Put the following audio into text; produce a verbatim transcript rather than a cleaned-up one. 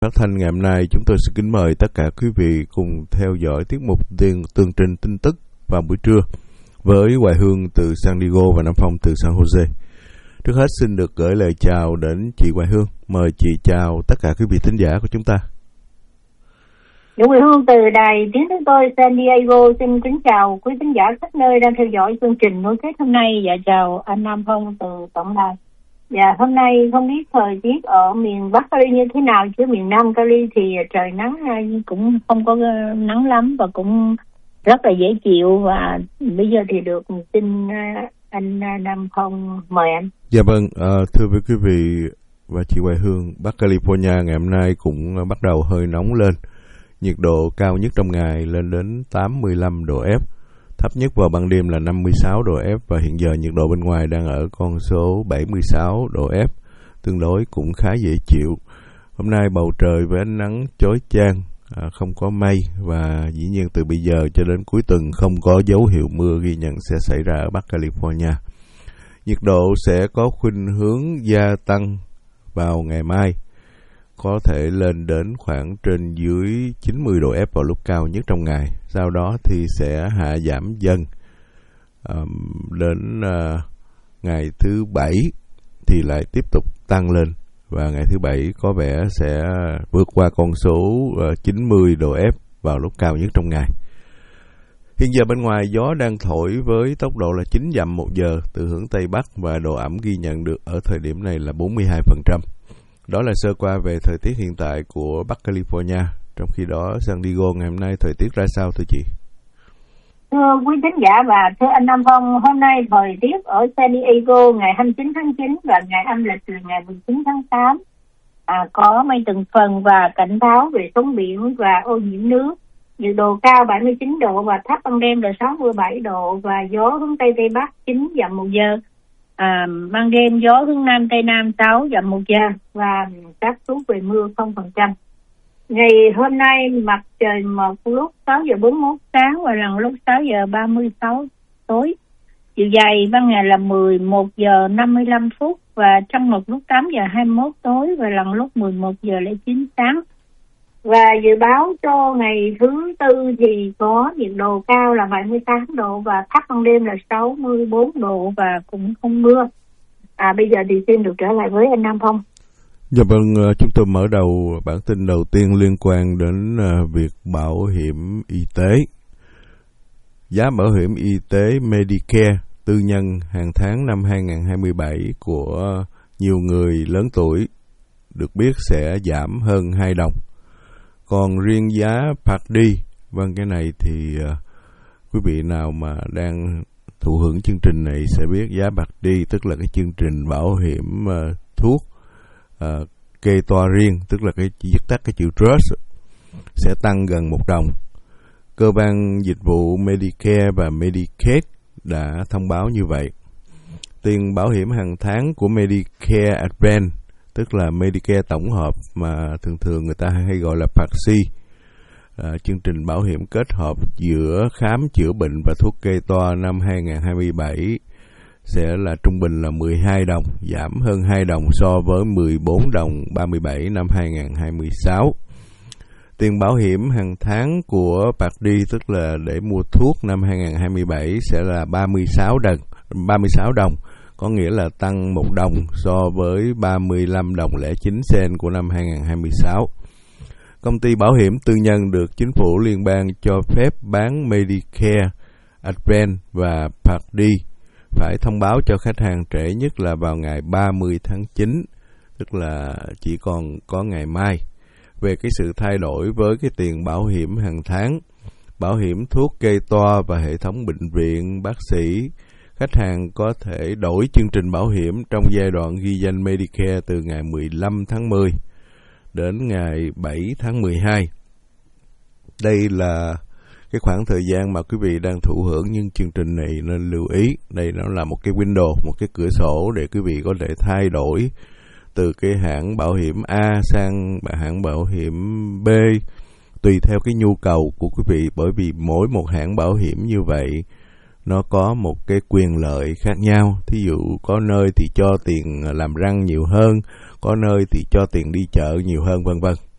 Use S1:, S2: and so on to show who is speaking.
S1: Phát thanh ngày hôm nay chúng tôi xin kính mời tất cả quý vị cùng theo dõi tiết mục tường, tường trình tin tức vào buổi trưa với Hoài Hương từ San Diego và Nam Phong từ San Jose. Trước hết xin được gửi lời chào đến chị Hoài Hương. Mời chị chào tất cả quý vị thính giả của chúng ta.
S2: Chị Hoài Hương từ đài tiếng chúng tôi San Diego xin kính chào quý thính giả khắp nơi đang theo dõi chương trình nối kết hôm nay và chào anh Nam Phong từ tổng đài. Dạ, hôm nay không biết thời tiết ở miền Bắc Cali như thế nào, chứ miền Nam Cali thì trời nắng cũng không có nắng lắm và cũng rất là dễ chịu. Và bây giờ thì được xin anh Nam Phong mời anh.
S1: Dạ vâng, à, thưa với quý vị và chị Hoài Hương, Bắc California ngày hôm nay cũng bắt đầu hơi nóng lên. Nhiệt độ cao nhất trong ngày lên đến tám mươi lăm độ F. Thấp nhất vào ban đêm là năm mươi sáu độ F và hiện giờ nhiệt độ bên ngoài đang ở con số bảy mươi sáu độ F, tương đối cũng khá dễ chịu. Hôm nay bầu trời với ánh nắng chói chang, à, không có mây và dĩ nhiên từ bây giờ cho đến cuối tuần không có dấu hiệu mưa ghi nhận sẽ xảy ra ở Bắc California. Nhiệt độ sẽ có khuynh hướng gia tăng vào ngày mai, có thể lên đến khoảng trên dưới chín mươi độ F vào lúc cao nhất trong ngày. Sau đó thì sẽ hạ giảm dần um, đến uh, ngày thứ bảy thì lại tiếp tục tăng lên. Và ngày thứ bảy có vẻ sẽ vượt qua con số uh, chín mươi độ F vào lúc cao nhất trong ngày. Hiện giờ bên ngoài gió đang thổi với tốc độ là chín dặm một giờ từ hướng Tây Bắc và độ ẩm ghi nhận được ở thời điểm này là bốn mươi hai phần trăm. Đó là sơ qua về thời tiết hiện tại của Bắc California. Trong khi đó, San Diego ngày hôm nay thời tiết ra sao thưa chị?
S2: Thưa quý thính giả và thưa anh Nam Phong, hôm nay thời tiết ở San Diego ngày hai mươi chín tháng chín và ngày âm lịch là ngày mười chín tháng tám. À, có mây từng phần và cảnh báo về sóng biển và ô nhiễm nước. Nhiệt độ cao bảy mươi chín độ và thấp ban đêm là sáu mươi bảy độ và gió hướng Tây Tây Bắc chín dặm một giờ. À, ban đêm gió hướng Nam Tây Nam sáu dặm một giờ và xác suất về mưa không phần trăm. Ngày hôm nay mặt trời mọc lúc sáu giờ bốn mươi mốt sáng và lần lúc sáu giờ ba mươi sáu tối. Chiều dài ban ngày là mười một giờ năm mươi lăm phút và trong một lúc tám giờ hai mươi mốt tối và lần lúc mười một giờ lẻ chín sáng. Và dự báo cho ngày thứ tư thì có nhiệt độ cao là bảy mươi tám độ và thấp ban đêm là sáu mươi bốn độ và cũng không mưa. À, bây giờ thì xin được trở lại với anh Nam Phong.
S1: Dạ vâng, chúng tôi mở đầu bản tin đầu tiên liên quan đến việc bảo hiểm y tế. Giá bảo hiểm y tế Medicare tư nhân hàng tháng năm hai không hai bảy của nhiều người lớn tuổi được biết sẽ giảm hơn hai đồng. Còn riêng giá Part D, vâng cái này thì uh, quý vị nào mà đang thụ hưởng chương trình này sẽ biết giá Part D, tức là cái chương trình bảo hiểm uh, thuốc uh, kê toa riêng, tức là cái viết tắt cái chữ trust, sẽ tăng gần một đồng. Cơ quan dịch vụ Medicare và Medicaid đã thông báo như vậy. Tiền bảo hiểm hàng tháng của Medicare Advance, tức là Medicare tổng hợp mà thường thường người ta hay gọi là Part C, à, chương trình bảo hiểm kết hợp giữa khám chữa bệnh và thuốc kê toa năm hai không hai bảy sẽ là trung bình là mười hai đồng, giảm hơn hai đồng so với mười bốn đồng ba mươi bảy năm hai không hai sáu. Tiền bảo hiểm hàng tháng của Part D, tức là để mua thuốc năm hai không hai bảy sẽ là ba mươi sáu đồng, ba mươi sáu đồng, có nghĩa là tăng một đồng so với ba mươi lăm đồng lẻ chín sen của năm hai không hai sáu. Công ty bảo hiểm tư nhân được chính phủ liên bang cho phép bán Medicare Advance và Part D phải thông báo cho khách hàng trễ nhất là vào ngày ba mươi tháng chín, tức là chỉ còn có ngày mai, về cái sự thay đổi với cái tiền bảo hiểm hàng tháng, bảo hiểm thuốc kê toa và hệ thống bệnh viện, bác sĩ. Khách hàng có thể đổi chương trình bảo hiểm trong giai đoạn ghi danh Medicare từ ngày mười lăm tháng mười đến ngày bảy tháng mười hai. Đây là cái khoảng thời gian mà quý vị đang thụ hưởng những chương trình này nên lưu ý. Đây nó là một cái window, một cái cửa sổ để quý vị có thể thay đổi từ cái hãng bảo hiểm A sang hãng bảo hiểm B tùy theo cái nhu cầu của quý vị, bởi vì mỗi một hãng bảo hiểm như vậy nó có một cái quyền lợi khác nhau. Thí dụ có nơi thì cho tiền làm răng nhiều hơn, có nơi thì cho tiền đi chợ nhiều hơn, vân vân.